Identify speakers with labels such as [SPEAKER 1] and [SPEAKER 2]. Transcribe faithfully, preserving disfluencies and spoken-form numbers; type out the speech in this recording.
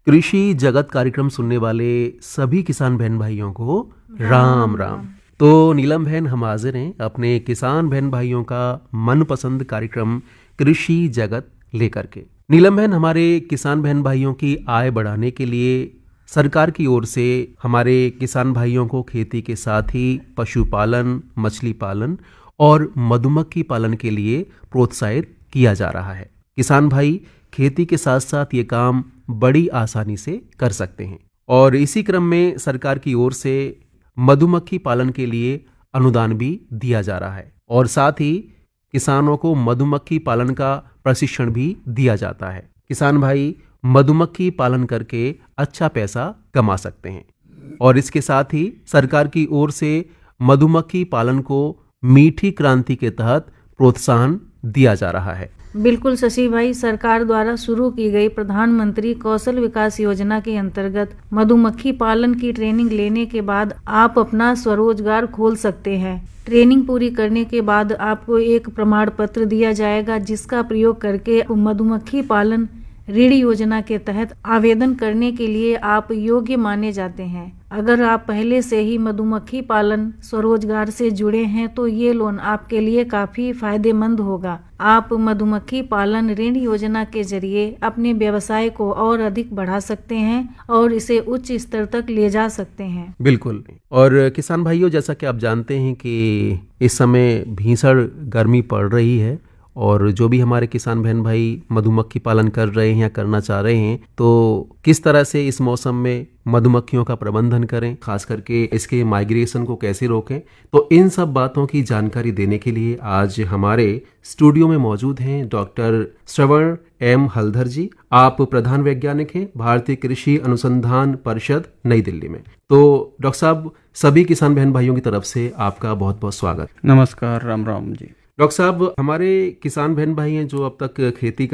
[SPEAKER 1] कृषि जगत कार्यक्रम सुनने वाले सभी किसान बहन भाइयों को राम राम। तो नीलम बहन, हम हाजिर हैं अपने किसान बहन भाइयों का मनपसंद कार्यक्रम कृषि जगत लेकर के। नीलम बहन, हमारे किसान बहन भाइयों की आय बढ़ाने के लिए सरकार की ओर से हमारे किसान भाइयों को खेती के साथ ही पशुपालन, मछली पालन और मधुमक्खी पालन के लिए प्रोत्साहित किया जा रहा है। किसान भाई खेती के साथ साथ ये काम बड़ी आसानी से कर सकते हैं और इसी क्रम में सरकार की ओर से मधुमक्खी पालन के लिए अनुदान भी दिया जा रहा है और साथ ही किसानों को मधुमक्खी पालन का प्रशिक्षण भी दिया जाता है। किसान भाई मधुमक्खी पालन करके अच्छा पैसा कमा सकते हैं और इसके साथ ही सरकार की ओर से मधुमक्खी पालन को मीठी क्रांति के तहत प्रोत्साहन दिया जा रहा है।
[SPEAKER 2] बिल्कुल शशि भाई, सरकार द्वारा शुरू की गई प्रधानमंत्री कौशल विकास योजना के अंतर्गत मधुमक्खी पालन की ट्रेनिंग लेने के बाद आप अपना स्वरोजगार खोल सकते हैं। ट्रेनिंग पूरी करने के बाद आपको एक प्रमाण पत्र दिया जाएगा जिसका प्रयोग करके मधुमक्खी पालन ऋण योजना के तहत आवेदन करने के लिए आप योग्य माने जाते हैं। अगर आप पहले से ही मधुमक्खी पालन स्वरोजगार से जुड़े हैं तो ये लोन आपके लिए काफी फायदेमंद होगा। आप मधुमक्खी पालन ऋण योजना के जरिए अपने व्यवसाय को और अधिक बढ़ा सकते हैं और इसे उच्च स्तर तक ले जा सकते हैं।
[SPEAKER 1] बिल्कुल। और किसान भाइयों, जैसा कि आप जानते हैं कि इस समय भीषण गर्मी पड़ रही है और जो भी हमारे किसान बहन भाई मधुमक्खी पालन कर रहे हैं या करना चाह रहे हैं तो किस तरह से इस मौसम में मधुमक्खियों का प्रबंधन करें, खास करके इसके माइग्रेशन को कैसे रोकें, तो इन सब बातों की जानकारी देने के लिए आज हमारे स्टूडियो में मौजूद हैं डॉक्टर श्रवण एम हल्दर जी। आप प्रधान वैज्ञानिक हैं भारतीय कृषि अनुसंधान परिषद नई दिल्ली में। तो डॉक्टर साहब, सभी किसान बहन भाइयों की तरफ से आपका बहुत बहुत स्वागत।
[SPEAKER 3] नमस्कार, राम राम जी।
[SPEAKER 1] डॉक्टर साहब, हमारे किसान बहन भाई हैं जो अब तक खेती